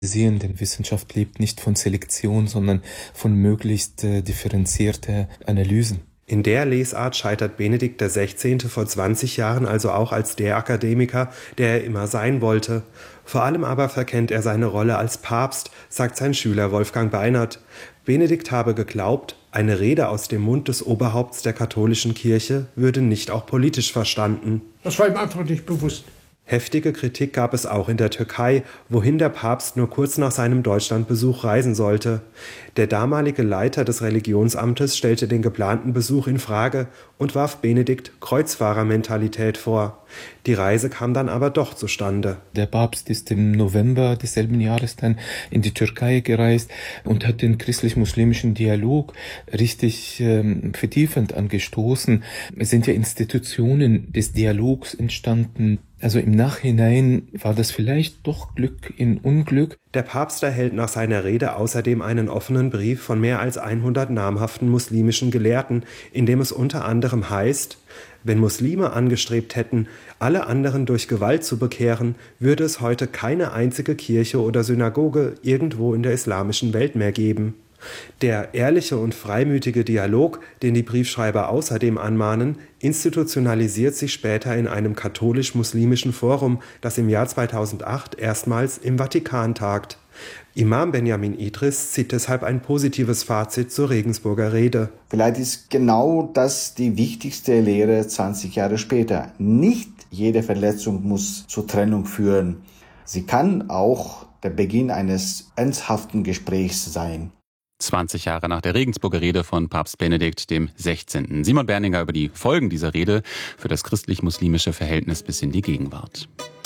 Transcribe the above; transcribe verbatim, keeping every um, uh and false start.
Sie sehen, denn Wissenschaft lebt nicht von Selektion, sondern von möglichst äh, differenzierter Analysen. In der Lesart scheitert Benedikt der Sechzehnte vor zwanzig Jahren also auch als der Akademiker, der er immer sein wollte. Vor allem aber verkennt er seine Rolle als Papst, sagt sein Schüler Wolfgang Beinert. Benedikt habe geglaubt, eine Rede aus dem Mund des Oberhaupts der katholischen Kirche würde nicht auch politisch verstanden. Das war ihm einfach nicht bewusst. Heftige Kritik gab es auch in der Türkei, wohin der Papst nur kurz nach seinem Deutschlandbesuch reisen sollte. Der damalige Leiter des Religionsamtes stellte den geplanten Besuch in Frage und warf Benedikt Kreuzfahrermentalität vor. Die Reise kam dann aber doch zustande. Der Papst ist im November desselben Jahres dann in die Türkei gereist und hat den christlich-muslimischen Dialog richtig ähm, vertiefend angestoßen. Es sind ja Institutionen des Dialogs entstanden. Also im Nachhinein war das vielleicht doch Glück in Unglück. Der Papst erhält nach seiner Rede außerdem einen offenen Brief von mehr als hundert namhaften muslimischen Gelehrten, in dem es unter anderem heißt: Wenn Muslime angestrebt hätten, alle anderen durch Gewalt zu bekehren, würde es heute keine einzige Kirche oder Synagoge irgendwo in der islamischen Welt mehr geben. Der ehrliche und freimütige Dialog, den die Briefschreiber außerdem anmahnen, institutionalisiert sich später in einem katholisch-muslimischen Forum, das im Jahr zweitausendacht erstmals im Vatikan tagt. Imam Benjamin Idris zieht deshalb ein positives Fazit zur Regensburger Rede. Vielleicht ist genau das die wichtigste Lehre zwanzig Jahre später. Nicht jede Verletzung muss zur Trennung führen. Sie kann auch der Beginn eines ernsthaften Gesprächs sein. zwanzig Jahre nach der Regensburger Rede von Papst Benedikt dem Sechzehnten Simon Berninger über die Folgen dieser Rede für das christlich-muslimische Verhältnis bis in die Gegenwart.